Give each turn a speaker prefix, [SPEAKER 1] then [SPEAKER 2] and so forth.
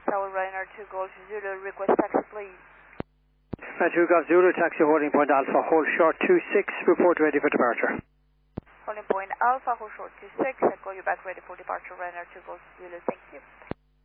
[SPEAKER 1] Tower Ryanair 2 Golf Zulu, request taxi please.
[SPEAKER 2] 2 Golf Zulu, taxi holding point Alpha, hold short 26, report ready for departure.
[SPEAKER 1] Holding point Alpha, hold short 26, I'll call you back ready for departure, Ryanair 2 Golf Zulu, thank you.